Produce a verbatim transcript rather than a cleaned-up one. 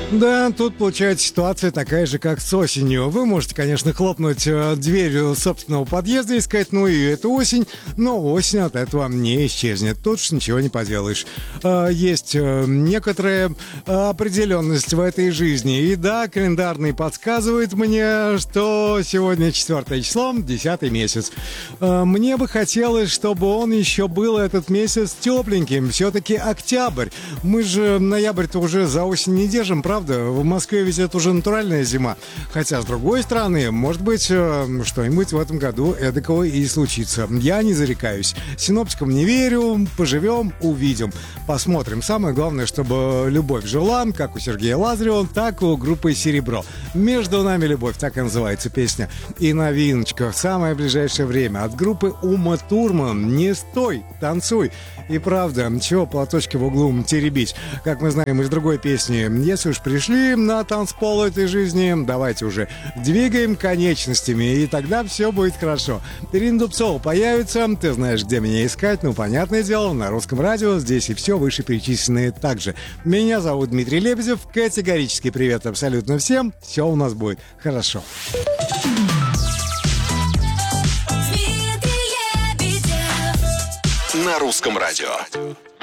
Да, тут получается ситуация такая же, как с осенью. Вы можете, конечно, хлопнуть э, дверью собственного подъезда и сказать, ну и это осень, но осень от этого не исчезнет. Тут уж ничего не поделаешь. Э, есть э, некоторая определенность в этой жизни. И да, календарный подсказывает мне, что сегодня четвёртое число, десятый месяц. Э, мне бы хотелось, чтобы он еще был, этот месяц, тепленьким. Все-таки октябрь. Мы же ноябрь-то уже за осень не держим, правда? В Москве ведь это уже натуральная зима. Хотя, с другой стороны, может быть, что-нибудь в этом году эдакого и случится. Я не зарекаюсь. Синоптикам не верю. Поживем, увидим. Посмотрим. Самое главное, чтобы любовь жила, как у Сергея Лазарева, так и у группы «Серебро». «Между нами любовь», так и называется песня. И новиночка в самое ближайшее время от группы Ума Турман. «Не стой, танцуй». И правда, чего платочки в углу теребить? Как мы знаем из другой песни, если уж пришли на танцпол этой жизни, давайте уже двигаем конечностями, и тогда все будет хорошо. Ирина Дубцова появится, ты знаешь, где меня искать, ну, понятное дело, на Русском радио, здесь и все вышеперечисленные также. Меня зовут Дмитрий Лебедев, категорический привет абсолютно всем, все у нас будет хорошо. На Русском радио.